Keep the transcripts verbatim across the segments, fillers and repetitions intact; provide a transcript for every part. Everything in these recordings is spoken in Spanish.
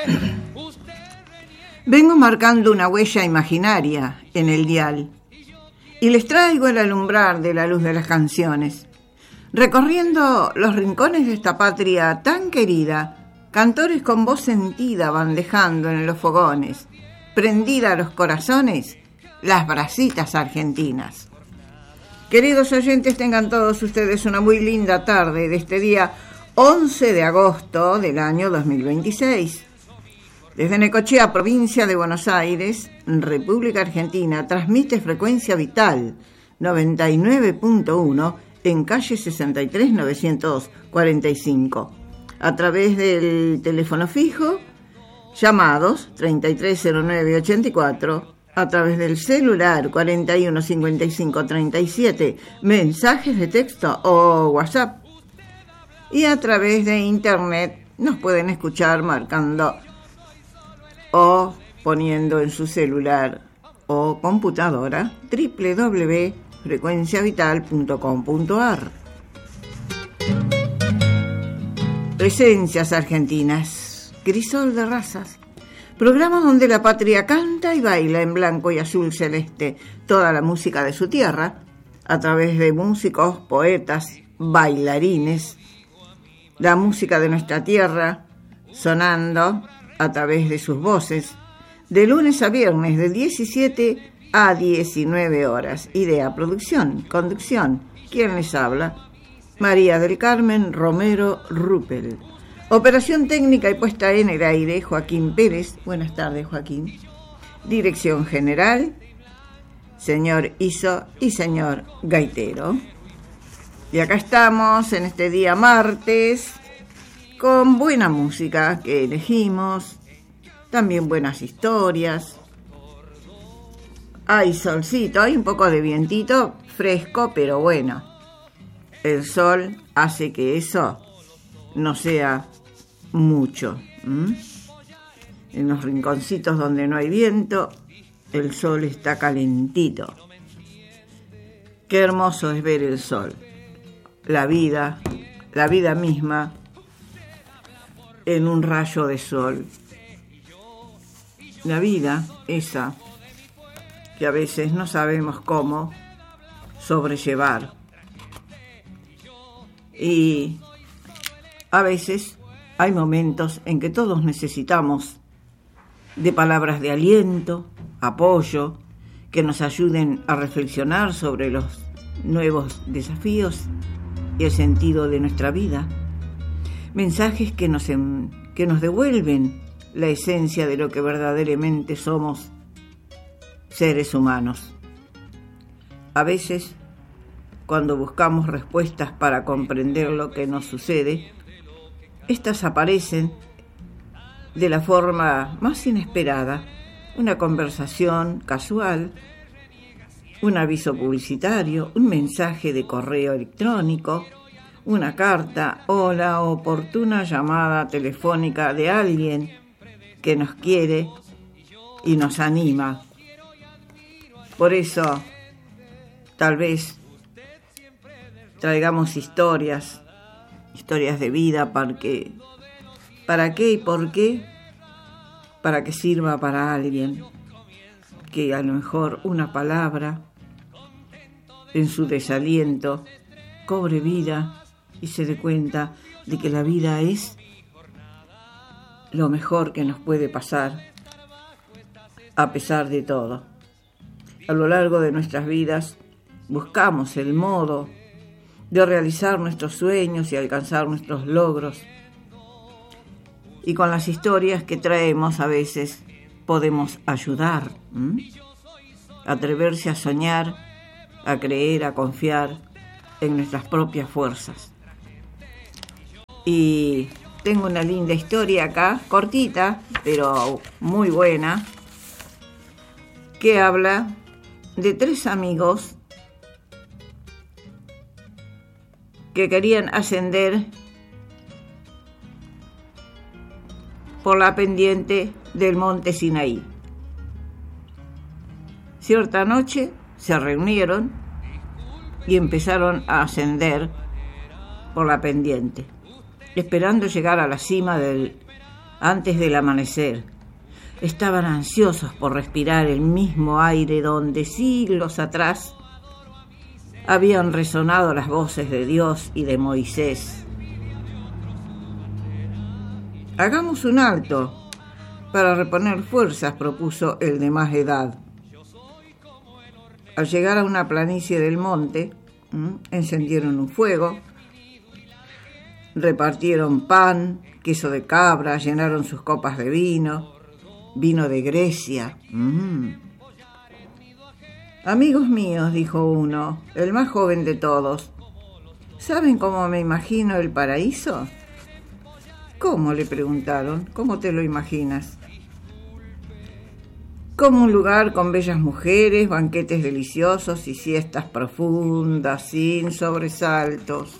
Vengo marcando una huella imaginaria en el dial y les traigo el alumbrar de la luz de las canciones. Recorriendo los rincones de esta patria tan querida, cantores con voz sentida van dejando en los fogones, prendida a los corazones, las brasitas argentinas. Queridos oyentes, tengan todos ustedes una muy linda tarde de este día once de agosto del año dos mil veintiséis. Desde Necochea, provincia de Buenos Aires, República Argentina, transmite Frecuencia Vital noventa y nueve punto uno en calle sesenta y tres novecientos cuarenta y cinco. A través del teléfono fijo, llamados treinta y tres cero nueve ochenta y cuatro, a través del celular cuarenta y uno cincuenta y cinco treinta y siete, mensajes de texto o WhatsApp. Y a través de internet nos pueden escuchar marcando o poniendo en su celular o computadora doble u doble u doble u punto frecuencia vital punto com punto a r. Presencias argentinas, crisol de razas, programa donde la patria canta y baila en blanco y azul celeste toda la música de su tierra, a través de músicos, poetas, bailarines, la música de nuestra tierra sonando a través de sus voces, de lunes a viernes de diecisiete a diecinueve horas. Idea, producción, conducción, ¿quién les habla? María del Carmen Romero Ruppel. Operación técnica y puesta en el aire, Joaquín Pérez. Buenas tardes, Joaquín. Dirección general, señor Iso y señor Gaitero. Y acá estamos en este día martes, con buena música que elegimos, también buenas historias. Hay solcito, hay un poco de vientito, fresco, pero bueno. El sol hace que eso no sea mucho. ¿Mm? En los rinconcitos donde no hay viento, el sol está calentito. Qué hermoso es ver el sol. La vida, la vida misma, en un rayo de sol. La vida esa que a veces no sabemos cómo sobrellevar. Y a veces hay momentos en que todos necesitamos de palabras de aliento, apoyo, que nos ayuden a reflexionar sobre los nuevos desafíos y el sentido de nuestra vida. Mensajes que nos, que nos devuelven la esencia de lo que verdaderamente somos, seres humanos. A veces, cuando buscamos respuestas para comprender lo que nos sucede, estas aparecen de la forma más inesperada, una conversación casual, un aviso publicitario, un mensaje de correo electrónico, una carta o la oportuna llamada telefónica de alguien que nos quiere y nos anima. Por eso, tal vez traigamos historias, historias de vida, para que, ¿para qué y por qué? Para que sirva para alguien, que a lo mejor una palabra en su desaliento cobre vida y se dé cuenta de que la vida es lo mejor que nos puede pasar a pesar de todo. A lo largo de nuestras vidas buscamos el modo de realizar nuestros sueños y alcanzar nuestros logros. Y con las historias que traemos a veces podemos ayudar, ¿m? Atreverse a soñar, a creer, a confiar en nuestras propias fuerzas. Y tengo una linda historia acá, cortita, pero muy buena, que habla de tres amigos que querían ascender por la pendiente del monte Sinaí. Cierta noche se reunieron y empezaron a ascender por la pendiente, esperando llegar a la cima del antes del amanecer. Estaban ansiosos por respirar el mismo aire donde siglos atrás habían resonado las voces de Dios y de Moisés. Hagamos un alto para reponer fuerzas, propuso el de más edad. Al llegar a una planicie del monte, ¿m? encendieron un fuego, repartieron pan, queso de cabra, llenaron sus copas de vino, vino de Grecia. Mm. Amigos míos, dijo uno, el más joven de todos, ¿saben cómo me imagino el paraíso? ¿Cómo?, le preguntaron. ¿Cómo te lo imaginas? Como un lugar con bellas mujeres, banquetes deliciosos y siestas profundas, sin sobresaltos.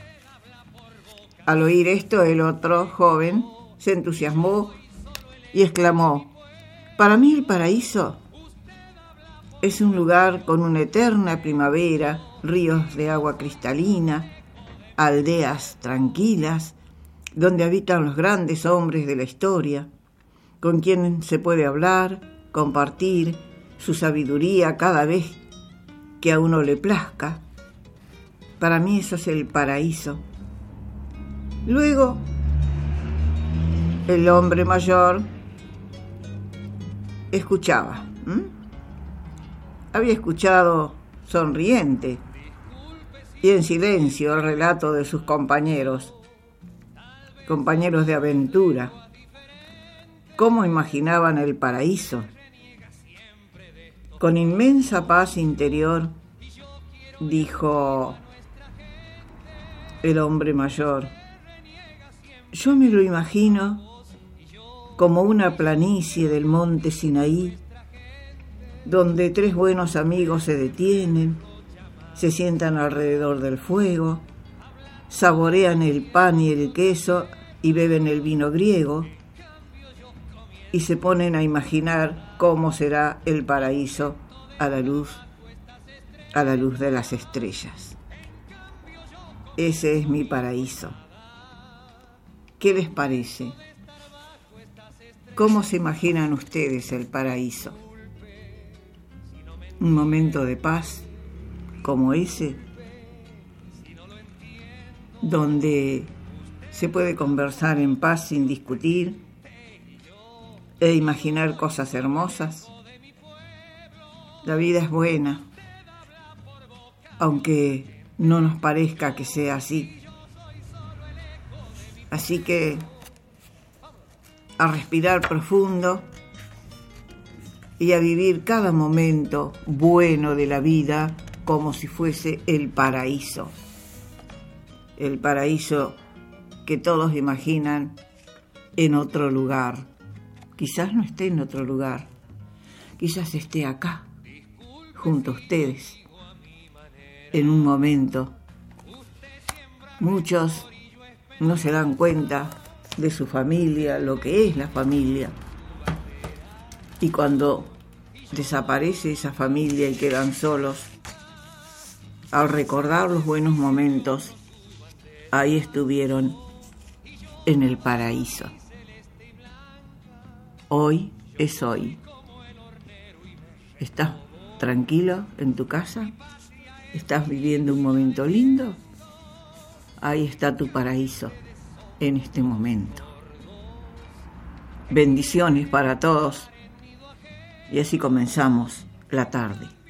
Al oír esto, el otro joven se entusiasmó y exclamó: para mí el paraíso es un lugar con una eterna primavera, ríos de agua cristalina, aldeas tranquilas, donde habitan los grandes hombres de la historia, con quienes se puede hablar, compartir su sabiduría cada vez que a uno le plazca. Para mí eso es el paraíso. Luego, el hombre mayor escuchaba. ¿Mm? Había escuchado sonriente y en silencio el relato de sus compañeros, compañeros de aventura. ¿Cómo imaginaban el paraíso? Con inmensa paz interior, dijo el hombre mayor: yo me lo imagino como una planicie del monte Sinaí, donde tres buenos amigos se detienen, se sientan alrededor del fuego, saborean el pan y el queso y beben el vino griego, y se ponen a imaginar cómo será el paraíso a la luz, a la luz de las estrellas. Ese es mi paraíso. ¿Qué les parece? ¿Cómo se imaginan ustedes el paraíso? ¿Un momento de paz como ese, donde se puede conversar en paz sin discutir e imaginar cosas hermosas? La vida es buena, aunque no nos parezca que sea así. Así que a respirar profundo y a vivir cada momento bueno de la vida como si fuese el paraíso. El paraíso que todos imaginan en otro lugar. Quizás no esté en otro lugar, quizás esté acá, junto a ustedes, en un momento. Muchos no se dan cuenta de su familia, lo que es la familia. Y cuando desaparece esa familia y quedan solos, al recordar los buenos momentos, ahí estuvieron en el paraíso. Hoy es hoy. ¿Estás tranquilo en tu casa? ¿Estás viviendo un momento lindo? Ahí está tu paraíso en este momento. Bendiciones para todos. Y así comenzamos la tarde.